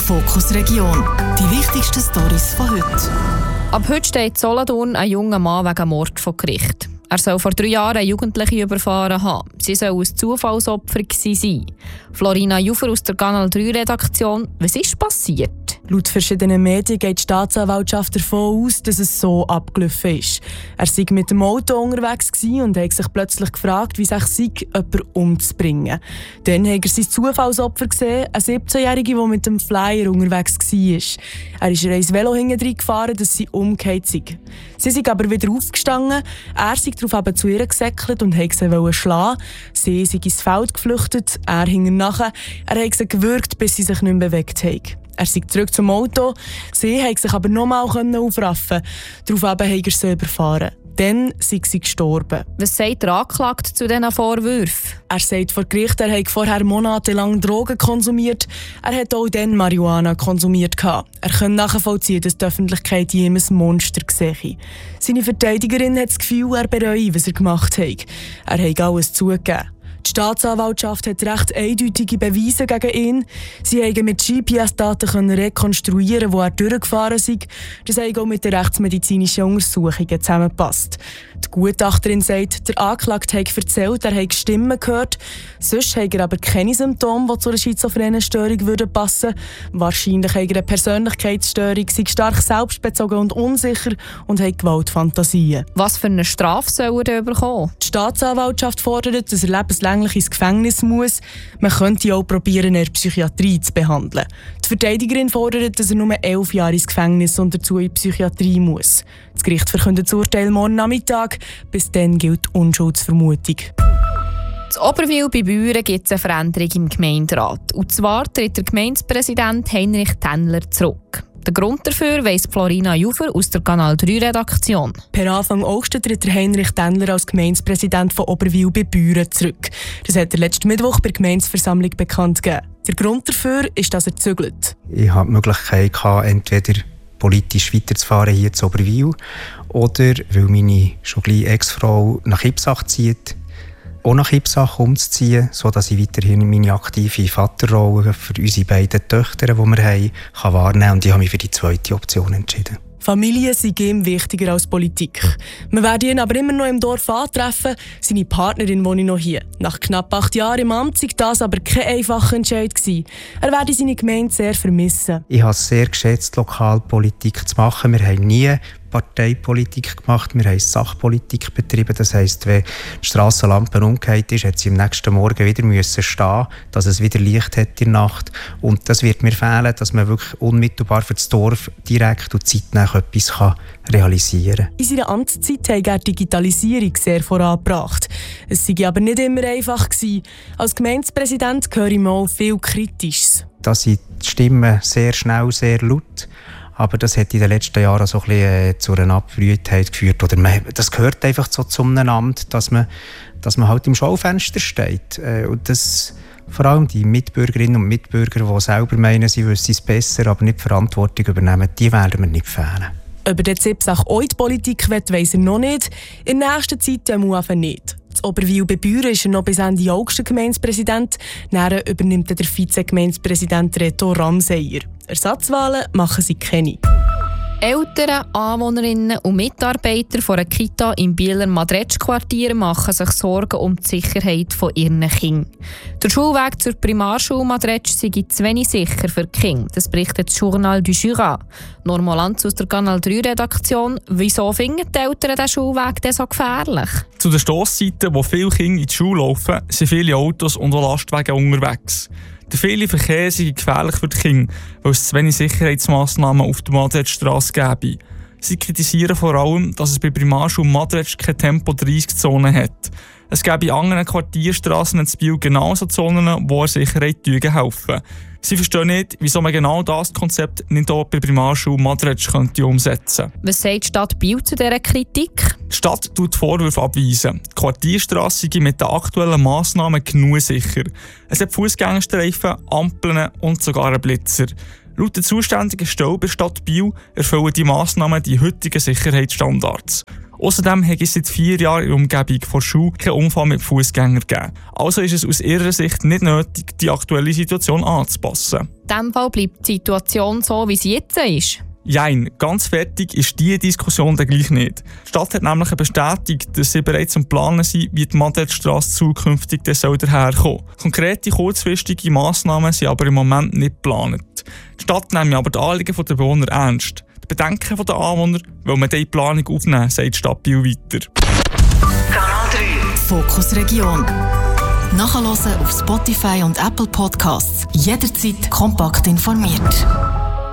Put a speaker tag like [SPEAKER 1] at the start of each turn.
[SPEAKER 1] Fokus Region. Die wichtigsten Storys von heute.
[SPEAKER 2] Ab heute steht in Solothurn ein junger Mann wegen Mord vor Gericht. Er soll vor 3 Jahren eine Jugendliche überfahren haben. Sie soll ein Zufallsopfer gewesen sein. Florina Jufer aus der Kanal 3-Redaktion. Was ist passiert?
[SPEAKER 3] Laut verschiedenen Medien geht die Staatsanwaltschaft davon aus, dass es so abgelaufen ist. Er sei mit dem Auto unterwegs und hat sich plötzlich gefragt, wie es sei, jemanden umzubringen. Dann hat er sein Zufallsopfer gesehen, ein 17-Jähriger, der mit dem Flyer unterwegs war. Er ist ins Velo hinten gefahren, dass sie umgekehrt sei. Sie sei aber wieder aufgestanden, er sei darauf zu ihr gesäckelt und wollte sie schlagen. Sie sei ins Feld geflüchtet, er hing nachher. Er hat sie gewürgt, bis sie sich nicht mehr bewegt hat. Er sei zurück zum Auto, sie konnte sich aber nochmal aufraffen. Daraufhin hat er sie überfahren. Dann sei sie gestorben.
[SPEAKER 2] Was sagt der Anklagte zu diesen Vorwürfen?
[SPEAKER 3] Er sagt vor Gericht, er habe vorher monatelang Drogen konsumiert. Er hat auch dann Marihuana konsumiert. Er kann nachvollziehen, dass die Öffentlichkeit ihm ein Monster sehe. Seine Verteidigerin hat das Gefühl, er bereue, was er gemacht hat. Er hat alles zugegeben. Die Staatsanwaltschaft hat recht eindeutige Beweise gegen ihn. Sie konnten mit GPS-Daten rekonstruieren, wo er durchgefahren sei. Das hat auch mit den rechtsmedizinischen Untersuchungen zusammengepasst. Die Gutachterin sagt, der Anklagte hat erzählt, er habe Stimmen gehört. Sonst hat er aber keine Symptome, die zu einer schizophrenen Störung passen würden. Wahrscheinlich hat er eine Persönlichkeitsstörung, sei stark selbstbezogen und unsicher und hat Gewaltfantasien.
[SPEAKER 2] Was für eine Strafe soll er bekommen?
[SPEAKER 3] Die Staatsanwaltschaft fordert, dass er lebenslänglich ins Gefängnis muss. Man könnte auch probieren, in der Psychiatrie zu behandeln. Die Verteidigerin fordert, dass er nur 11 Jahre ins Gefängnis und dazu in die Psychiatrie muss. Das Gericht verkündet das Urteil morgen Nachmittag. Bis dann gilt die Unschuldsvermutung.
[SPEAKER 2] In Oberwil bei Büren gibt es eine Veränderung im Gemeinderat. Und zwar tritt der Gemeindepräsident Heinrich Tennler zurück. Der Grund dafür weiss Florina Jufer aus der Kanal 3-Redaktion.
[SPEAKER 3] Per Anfang August tritt Heinrich Tennler als Gemeindepräsident von Oberwil bei Büren zurück. Das hat er letzten Mittwoch bei der Gemeindeversammlung bekannt gegeben. Der Grund dafür ist, dass er zügelt.
[SPEAKER 4] Ich hatte die Möglichkeit, entweder politisch weiterzufahren hier zu Oberwil oder weil meine schon gleich Ex-Frau nach Ipsach zieht, auch nach Ipsach umzuziehen, sodass ich weiterhin meine aktive Vaterrolle für unsere beiden Töchter, die wir haben, wahrnehmen kann. Und ich habe mich für die zweite Option entschieden.
[SPEAKER 3] Familie sei ihm wichtiger als Politik. Wir werden ihn aber immer noch im Dorf antreffen. Seine Partnerin wohnt noch hier. Nach knapp 8 Jahren im Amt war das aber kein einfacher Entscheid gewesen. Er werde seine Gemeinde sehr vermissen.
[SPEAKER 4] Ich habe es sehr geschätzt, Lokalpolitik zu machen. Wir haben nie Parteipolitik gemacht, wir haben Sachpolitik betrieben. Das heisst, wenn die Strassenlampe umgekehrt ist, hat sie am nächsten Morgen wieder stehen, dass es wieder Licht hat in der Nacht. Und das wird mir fehlen, dass man wirklich unmittelbar für das Dorf direkt und zeitnah etwas realisieren kann.
[SPEAKER 3] In seiner Amtszeit hat er die Digitalisierung sehr vorangebracht. Es sei aber nicht immer einfach gewesen. Als Gemeindepräsident höre ich mal viel Kritisches.
[SPEAKER 4] Da sind die Stimmen sehr schnell, sehr laut. Aber das hat in den letzten Jahren so ein bisschen zu einer Abgebrühtheit geführt. Oder das gehört einfach so zu einem Amt, dass man halt im Schaufenster steht. Und das, vor allem die Mitbürgerinnen und Mitbürger, die selber meinen, sie wüssten es besser, aber nicht die Verantwortung übernehmen, die werden wir nicht fehlen.
[SPEAKER 3] Ob er jetzt Ipsach auch in die Politik will, weiss er noch nicht. In der nächsten Zeit nicht. In Oberwil bei Büren ist er noch bis Ende August Gemeindepräsident. Dann übernimmt der Vize-Gemeindepräsident Reto Ramseyer. Ersatzwahlen machen sie keine.
[SPEAKER 2] Eltern, Anwohnerinnen und Mitarbeiter von einer Kita im Bieler Madretsch-Quartier machen sich Sorgen um die Sicherheit ihrer Kinder. Der Schulweg zur Primarschule Madretsch sei zu wenig sicher für die Kinder. Das berichtet das Journal du Jura. Norma Lanz aus der Kanal 3-Redaktion. Wieso finden die Eltern den Schulweg denn so gefährlich?
[SPEAKER 5] Zu den Stosszeiten, wo viele Kinder in die Schule laufen, sind viele Autos und auch Lastwagen unterwegs. Der viele Verkehr sei gefährlich für die Kinder, weil es zu wenig Sicherheitsmassnahmen auf der Madretschstrasse gäbe. Sie kritisieren vor allem, dass es bei Primarschule Madretsch keine Tempo-30-Zone hat. Es gäbe in anderen Quartierstrassen in Biel genauso Zonen, wo Sicherheit helfen. Sie verstehen nicht, wieso man genau das Konzept nicht auch bei Primarschule Madretsch umsetzen könnte.
[SPEAKER 2] Was sagt die Stadt Biel zu dieser Kritik?
[SPEAKER 5] Die Stadt tut Vorwürfe abweisen. Die Quartierstrasse sei mit den aktuellen Massnahmen genug sicher. Es hat Fußgängerstreifen, Ampeln und sogar einen Blitzer. Laut der zuständigen Stelle bei Stadt Biel erfüllen die Massnahmen die heutigen Sicherheitsstandards. Außerdem hat es seit 4 Jahren in der Umgebung der Schule keinen Unfall mit Fußgängern gegeben. Also ist es aus ihrer Sicht nicht nötig, die aktuelle Situation anzupassen.
[SPEAKER 2] diesem Fall bleibt die Situation so, wie sie jetzt ist.
[SPEAKER 5] Jein, ganz fertig ist diese Diskussion dann gleich nicht. Die Stadt hat nämlich bestätigt, dass sie bereits am Planen sind, wie die Madretstrasse zukünftig daherkommen soll. Konkrete kurzfristige Massnahmen sind aber im Moment nicht geplant. Die Stadt nimmt aber die Anliegen der Bewohner ernst. Die Bedenken der Anwohner will man diese Planung aufnehmen, sagt die Stadt Biel weiter.
[SPEAKER 1] Kanal 3 Fokus Region. Nachhören auf Spotify und Apple Podcasts. Jederzeit kompakt informiert.